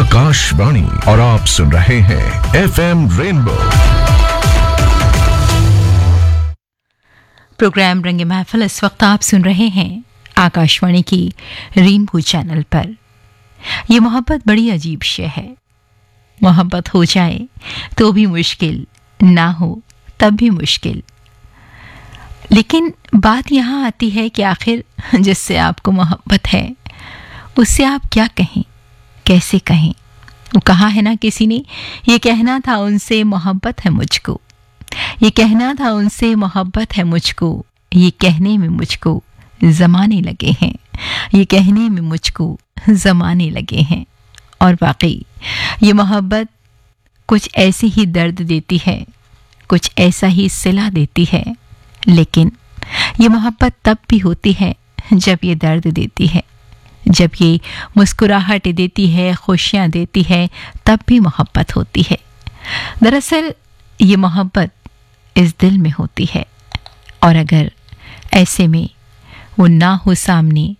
आकाशवाणी और आप सुन रहे हैं एफएम रेनबो। प्रोग्राम रंग महफिल इस वक्त आप सुन रहे हैं आकाशवाणी की रेनबो चैनल पर। ये मोहब्बत बड़ी अजीब शे है। मोहब्बत हो जाए तो भी मुश्किल, ना हो तब भी मुश्किल। लेकिन बात यहाँ आती है कि आखिर जिससे आपको मोहब्बत है उससे आप क्या कहें, कैसे कहें। वो कहा है ना किसी ने, ये कहना था उनसे मोहब्बत है मुझको, ये कहना था उनसे मोहब्बत है मुझको, ये कहने में मुझको ज़माने लगे हैं, ये कहने में मुझको ज़माने लगे हैं। और वाकई ये मोहब्बत कुछ ऐसे ही दर्द देती है, कुछ ऐसा ही सिला देती है। लेकिन ये मोहब्बत तब भी होती है जब ये दर्द देती है, जब ये मुस्कुराहट देती है, खुशियाँ देती है, तब भी मोहब्बत होती है। दरअसल ये मोहब्बत इस दिल में होती है, और अगर ऐसे में वो ना हो सामने